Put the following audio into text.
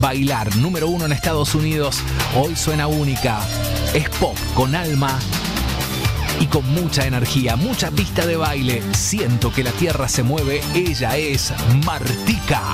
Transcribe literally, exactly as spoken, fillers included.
Bailar, número uno en Estados Unidos. Hoy suena única. Es pop con alma y con mucha energía, mucha pista de baile. Siento que la tierra se mueve. Ella es Martika.